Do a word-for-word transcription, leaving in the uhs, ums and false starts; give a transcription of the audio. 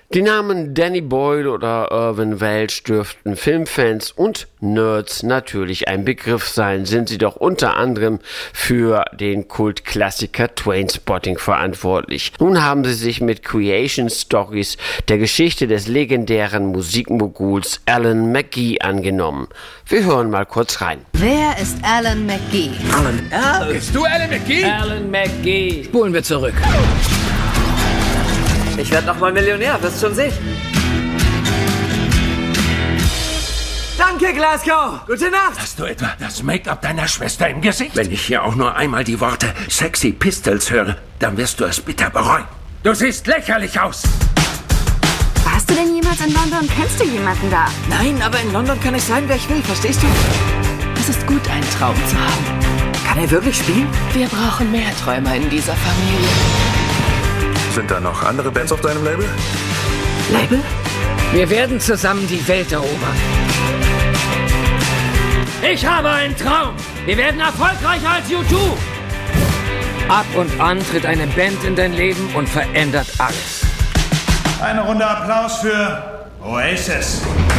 Die Namen Danny Boyle oder Irvine Welsh dürften Filmfans und Nerds natürlich ein Begriff sein, sind sie doch unter anderem für den Kultklassiker Trainspotting verantwortlich. Nun haben sie sich mit Creation Stories der Geschichte des legendären Musikmoguls Alan McGee angenommen. Wir hören mal kurz rein. Wer ist Alan McGee? Alan, Alan. Bist du Alan McGee? Alan McGee. Spulen wir zurück. Ich werde noch mal Millionär, wirst schon sehen. Danke, Glasgow. Gute Nacht. Hast du etwa das Make-up deiner Schwester im Gesicht? Wenn ich hier auch nur einmal die Worte Sexy Pistols höre, dann wirst du es bitter bereuen. Du siehst lächerlich aus. Warst du denn jemals in London? Kennst du jemanden da? Nein, aber in London kann ich sein, wer ich will, verstehst du? Es ist gut, einen Traum zu haben. Kann er wirklich spielen? Wir brauchen mehr Träumer in dieser Familie. Sind da noch andere Bands auf deinem Label? Label? Wir werden zusammen die Welt erobern. Ich habe einen Traum. Wir werden erfolgreicher als U zwei. Ab und an tritt eine Band in dein Leben und verändert alles. Eine Runde Applaus für Oasis.